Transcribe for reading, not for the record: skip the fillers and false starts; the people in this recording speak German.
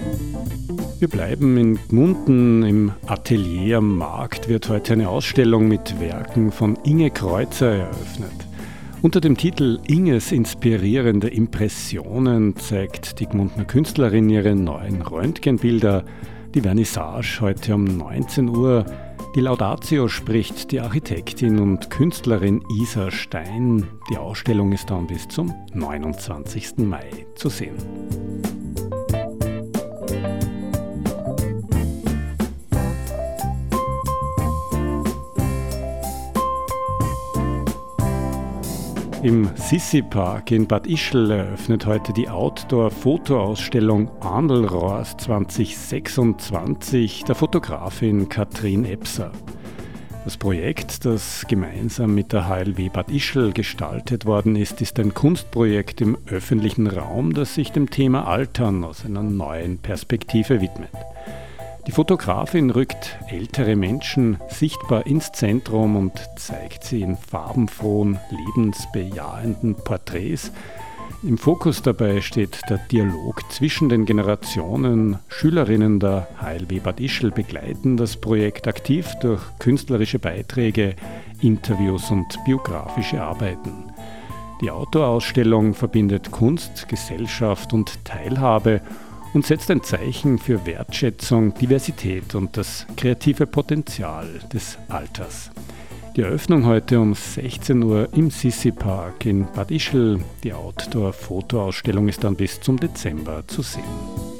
Wir bleiben in Gmunden. Im Atelier am Markt wird heute eine Ausstellung mit Werken von Inge Kreuzer eröffnet. Unter dem Titel Inges inspirierende Impressionen zeigt die Gmundner Künstlerin ihre neuen Röntgenbilder. Die Vernissage heute um 19 Uhr. Die Laudatio spricht die Architektin und Künstlerin Isa Stein. Die Ausstellung ist dann bis zum 29. Mai zu sehen. Im Sissi-Park in Bad Ischl eröffnet heute die Outdoor-Fotoausstellung Ahnlroars 2026 der Fotografin Katrin Ebser. Das Projekt, das gemeinsam mit der HLW Bad Ischl gestaltet worden ist ein Kunstprojekt im öffentlichen Raum, das sich dem Thema Altern aus einer neuen Perspektive widmet. Die Fotografin rückt ältere Menschen sichtbar ins Zentrum und zeigt sie in farbenfrohen, lebensbejahenden Porträts. Im Fokus dabei steht der Dialog zwischen den Generationen. Schülerinnen der HLW Bad Ischl begleiten das Projekt aktiv durch künstlerische Beiträge, Interviews und biografische Arbeiten. Die Outdoor-Ausstellung verbindet Kunst, Gesellschaft und Teilhabe und setzt ein Zeichen für Wertschätzung, Diversität und das kreative Potenzial des Alters. Die Eröffnung heute um 16 Uhr im Sissi-Park in Bad Ischl. Die Outdoor-Fotoausstellung ist dann bis zum Dezember zu sehen.